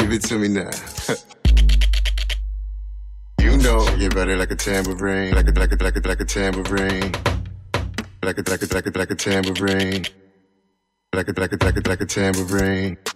Give it to me now. You know your body like a tambourine, like a tambourine, like a tambourine, like a tambourine.